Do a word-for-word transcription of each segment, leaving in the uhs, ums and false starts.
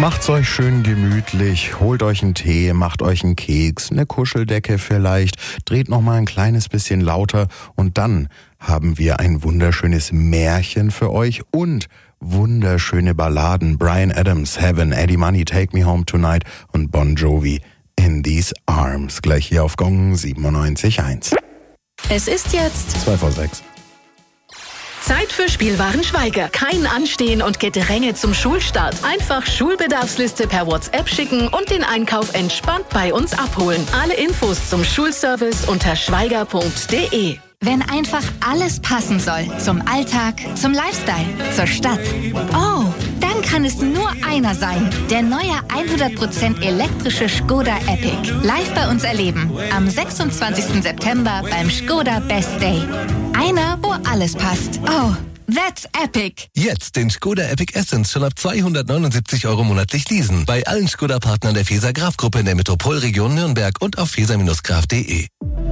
Macht's euch schön gemütlich, holt euch einen Tee, macht euch einen Keks, eine Kuscheldecke vielleicht, dreht noch mal ein kleines bisschen lauter und dann haben wir ein wunderschönes Märchen für euch und wunderschöne Balladen. Bryan Adams, Heaven, Eddie Money, Take Me Home Tonight und Bon Jovi, In These Arms. Gleich hier auf Gong siebenundneunzig Komma eins. Es ist jetzt zwei vor sechs. Zeit für Spielwaren Schweiger. Kein Anstehen und Gedränge zum Schulstart. Einfach Schulbedarfsliste per WhatsApp schicken und den Einkauf entspannt bei uns abholen. Alle Infos zum Schulservice unter schweiger punkt de. Wenn einfach alles passen soll. Zum Alltag, zum Lifestyle, zur Stadt. Oh, dann kann es nur einer sein. Der neue hundert Prozent elektrische Skoda Epic. Live bei uns erleben. Am sechsundzwanzigsten September beim Skoda Best Day. Einer, wo alles passt. Oh, that's epic. Jetzt den Skoda Epic Essence schon ab zweihundertneunundsiebzig Euro monatlich leasen. Bei allen Skoda-Partnern der Feser-Graf-Gruppe in der Metropolregion Nürnberg und auf feser graf punkt de.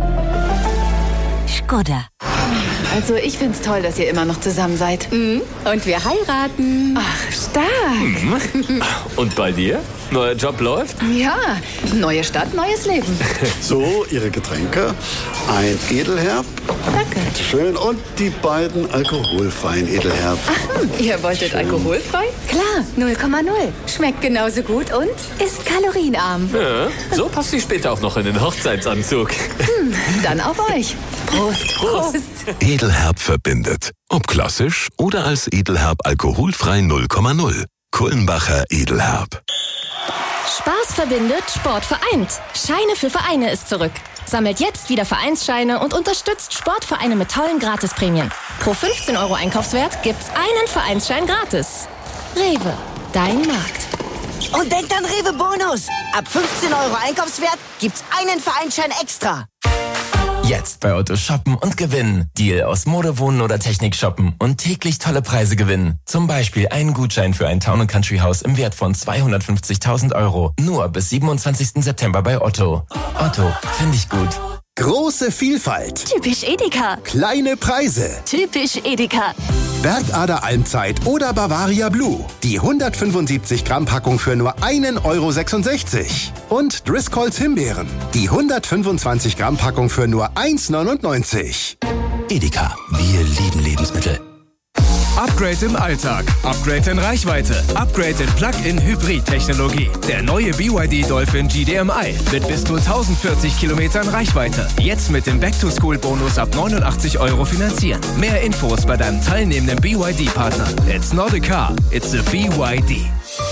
Skoda. Also ich find's toll, dass ihr immer noch zusammen seid. Mhm. Und wir heiraten. Ach, stark. Mhm. Und bei dir? Neuer Job läuft? Ja, neue Stadt, neues Leben. So, Ihre Getränke. Ein Edelherb. Danke. Schön. Und die beiden alkoholfreien Edelherb. Ach, hm, ihr wolltet Schön. Alkoholfrei? Klar, null Komma null. Schmeckt genauso gut und ist kalorienarm. Ja, so passt sie später auch noch in den Hochzeitsanzug. Hm, dann auf euch. Prost. Prost. Edelherb verbindet. Ob klassisch oder als Edelherb alkoholfrei null Komma null. Kullenbacher Edelherb. Spaß verbindet, Sport vereint. Scheine für Vereine ist zurück. Sammelt jetzt wieder Vereinsscheine und unterstützt Sportvereine mit tollen Gratisprämien. Pro fünfzehn Euro Einkaufswert gibt's einen Vereinsschein gratis. Rewe, dein Markt. Und denkt an Rewe Bonus. Ab fünfzehn Euro Einkaufswert gibt's einen Vereinsschein extra. Jetzt bei Otto shoppen und gewinnen. Deal aus Mode, Wohnen oder Technik shoppen und täglich tolle Preise gewinnen. Zum Beispiel einen Gutschein für ein Town and Country Haus im Wert von zweihundertfünfzigtausend Euro. Nur bis siebenundzwanzigsten September bei Otto. Otto, finde ich gut. Große Vielfalt. Typisch Edeka. Kleine Preise. Typisch Edeka. Bergader Almzeit oder Bavaria Blue. Die hundertfünfundsiebzig Gramm Packung für nur einen Euro sechsundsechzig. Und Driscolls Himbeeren. Die hundertfünfundzwanzig Gramm Packung für nur eins neunundneunzig. Edeka, wir lieben Lebensmittel. Upgrade im Alltag, Upgrade in Reichweite, Upgrade in Plug-in-Hybrid-Technologie. Der neue B Y D Dolphin G D M I mit bis zu tausendvierzig Kilometern Reichweite. Jetzt mit dem Back-to-School-Bonus ab neunundachtzig Euro finanzieren. Mehr Infos bei deinem teilnehmenden B Y D-Partner. It's not a car, it's a B Y D.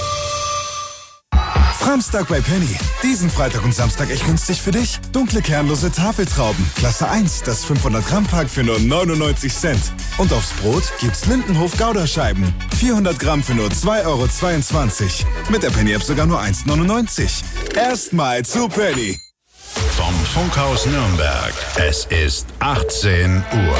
Samstag bei Penny. Diesen Freitag und Samstag echt günstig für dich. Dunkle kernlose Tafeltrauben. Klasse eins, das fünfhundert Gramm Pack für nur neunundneunzig Cent. Und aufs Brot gibt's Lindenhof Gouda-Scheiben. vierhundert Gramm für nur zwei Euro zweiundzwanzig. Mit der Penny-App sogar nur eins neunundneunzig. Erstmal zu Penny. Vom Funkhaus Nürnberg. Es ist achtzehn Uhr.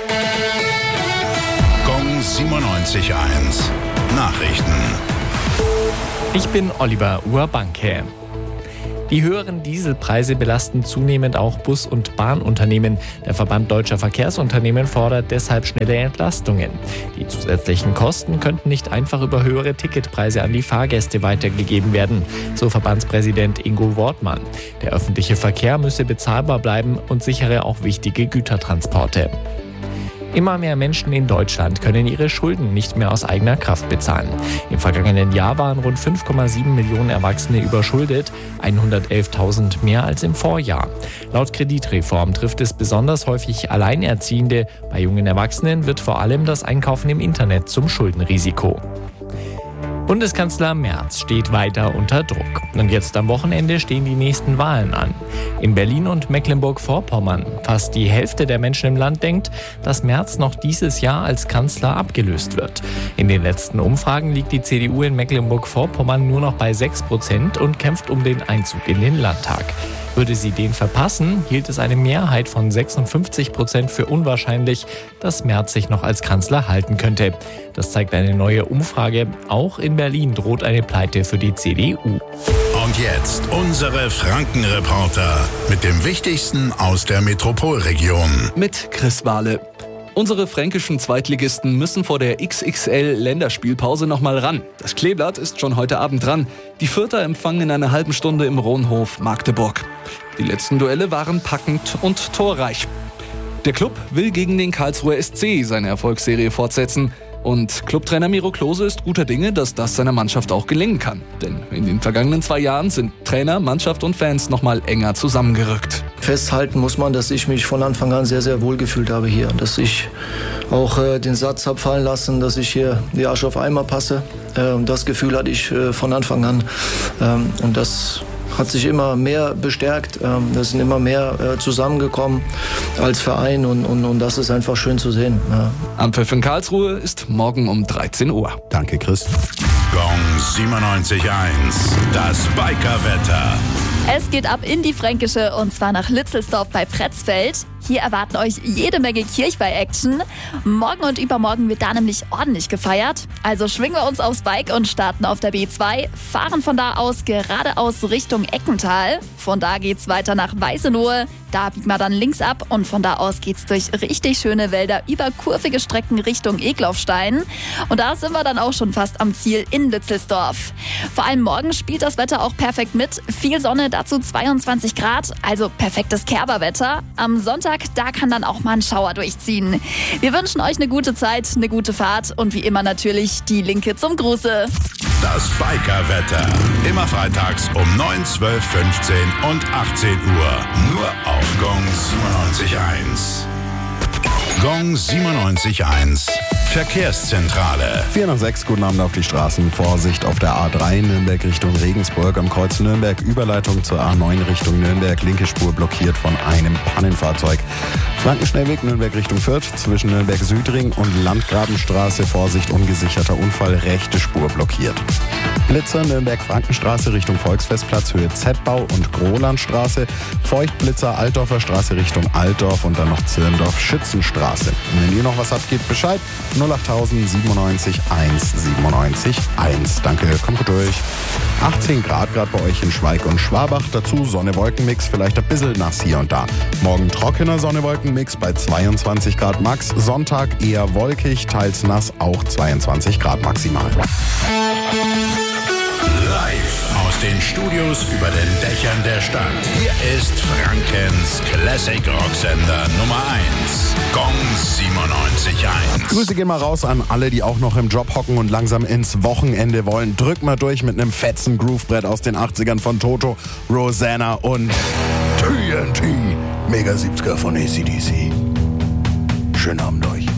Gong siebenundneunzig Komma eins. Nachrichten. Ich bin Oliver Urbanke. Die höheren Dieselpreise belasten zunehmend auch Bus- und Bahnunternehmen. Der Verband Deutscher Verkehrsunternehmen fordert deshalb schnelle Entlastungen. Die zusätzlichen Kosten könnten nicht einfach über höhere Ticketpreise an die Fahrgäste weitergegeben werden, so Verbandspräsident Ingo Wortmann. Der öffentliche Verkehr müsse bezahlbar bleiben und sichere auch wichtige Gütertransporte. Immer mehr Menschen in Deutschland können ihre Schulden nicht mehr aus eigener Kraft bezahlen. Im vergangenen Jahr waren rund fünf Komma sieben Millionen Erwachsene überschuldet, hundertelftausend mehr als im Vorjahr. Laut Kreditreform trifft es besonders häufig Alleinerziehende. Bei jungen Erwachsenen wird vor allem das Einkaufen im Internet zum Schuldenrisiko. Bundeskanzler Merz steht weiter unter Druck. Und jetzt am Wochenende stehen die nächsten Wahlen an. In Berlin und Mecklenburg-Vorpommern. Fast die Hälfte der Menschen im Land denkt, dass Merz noch dieses Jahr als Kanzler abgelöst wird. In den letzten Umfragen liegt die C D U in Mecklenburg-Vorpommern nur noch bei sechs Prozent und kämpft um den Einzug in den Landtag. Würde sie den verpassen, hielt es eine Mehrheit von sechsundfünfzig Prozent für unwahrscheinlich, dass Merz sich noch als Kanzler halten könnte. Das zeigt eine neue Umfrage. Auch in Berlin droht eine Pleite für die C D U. Und jetzt unsere Frankenreporter mit dem Wichtigsten aus der Metropolregion. Mit Chris Wahle. Unsere fränkischen Zweitligisten müssen vor der X X L-Länderspielpause nochmal ran. Das Kleeblatt ist schon heute Abend dran. Die Fürther empfangen in einer halben Stunde im Rohnhof Magdeburg. Die letzten Duelle waren packend und torreich. Der Club will gegen den Karlsruher S C seine Erfolgsserie fortsetzen. Und Clubtrainer Miro Klose ist guter Dinge, dass das seiner Mannschaft auch gelingen kann. Denn in den vergangenen zwei Jahren sind Trainer, Mannschaft und Fans nochmal enger zusammengerückt. Festhalten muss man, dass ich mich von Anfang an sehr, sehr wohl gefühlt habe hier. Dass ich auch äh, den Satz habe fallen lassen, dass ich hier die Asche auf Eimer passe. Ähm, das Gefühl hatte ich äh, von Anfang an. Ähm, und das hat sich immer mehr bestärkt. Ähm, wir sind immer mehr äh, zusammengekommen als Verein und, und, und das ist einfach schön zu sehen. Ja. Anpfiff in Karlsruhe ist morgen um dreizehn Uhr. Danke, Chris. Gong siebenundneunzig Komma eins, das Bikerwetter. Es geht ab in die Fränkische und zwar nach Litzelsdorf bei Pretzfeld. Hier erwarten euch jede Menge Kirchweih-Action. Morgen und übermorgen wird da nämlich ordentlich gefeiert. Also schwingen wir uns aufs Bike und starten auf der B zwei, fahren von da aus geradeaus Richtung Eckental. Von da geht's weiter nach Weißenohe. Da biegen wir dann links ab und von da aus geht's durch richtig schöne Wälder über kurvige Strecken Richtung Eglaufstein. Und da sind wir dann auch schon fast am Ziel in Litzelsdorf. Vor allem morgen spielt das Wetter auch perfekt mit. Viel Sonne, dazu zweiundzwanzig Grad, also perfektes Kerberwetter. Am Sonntag, da kann dann auch mal ein Schauer durchziehen. Wir wünschen euch eine gute Zeit, eine gute Fahrt und wie immer natürlich die Linke zum Gruße. Das Bikerwetter. Immer freitags um neun, zwölf, fünfzehn und achtzehn Uhr. Nur auf Gong siebenundneunzig Komma eins. Gong siebenundneunzig Komma eins. Verkehrszentrale. vier nach sechs, guten Abend auf die Straßen. Vorsicht auf der A drei Nürnberg Richtung Regensburg. Am Kreuz Nürnberg Überleitung zur A neun Richtung Nürnberg. Linke Spur blockiert von einem Pannenfahrzeug. Frankenschnellweg Nürnberg Richtung Fürth. Zwischen Nürnberg-Südring und Landgrabenstraße. Vorsicht, ungesicherter Unfall. Rechte Spur blockiert. Blitzer Nürnberg-Frankenstraße Richtung Volksfestplatz, Höhe Z-Bau und Grolandstraße. Feuchtblitzer Altdorfer Straße Richtung Altdorf und dann noch Zirndorf-Schützenstraße. Und wenn ihr noch was habt, gebt Bescheid. null acht siebenundneunzig eins siebenundneunzig eins. Danke, kommt gut durch. achtzehn Grad gerade bei euch in Schweig und Schwabach. Dazu Sonne-Wolken-Mix, vielleicht ein bisschen nass hier und da. Morgen trockener Sonne-Wolken-Mix bei zweiundzwanzig Grad max. Sonntag eher wolkig, teils nass, auch zweiundzwanzig Grad maximal. Live aus den Studios über den Dächern der Stadt. Hier ist Frankens Classic Rocksender Nummer eins. Gong siebenundneunzig Komma eins. Grüße gehen mal raus an alle, die auch noch im Job hocken und langsam ins Wochenende wollen. Drückt mal durch mit einem fetzen Groovebrett aus den achtzigern von Toto, Rosanna und T N T. Mega siebziger von A C D C. Schönen Abend euch.